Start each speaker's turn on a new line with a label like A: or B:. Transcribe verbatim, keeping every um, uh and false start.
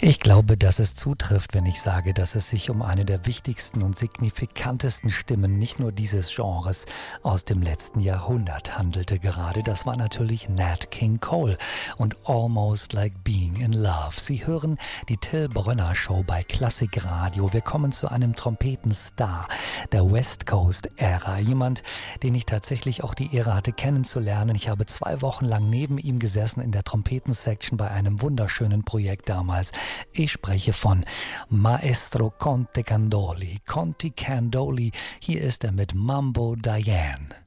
A: Ich glaube, dass es zutrifft, wenn ich sage, dass es sich um eine der wichtigsten und signifikantesten Stimmen nicht nur dieses Genres aus dem letzten Jahrhundert handelte gerade. Das war natürlich Nat King Cole und Almost Like Being in Love. Sie hören die Till Brönner Show bei Klassikradio. Wir kommen zu einem Trompetenstar der West Coast Ära. Jemand, den ich tatsächlich auch die Ehre hatte kennenzulernen. Ich habe zwei Wochen lang neben ihm gesessen in der Trompetensection bei einem wunderschönen Projekt damals. Ich spreche von Maestro Conte Candoli. Conti Candoli, hier ist er mit Mambo Diane.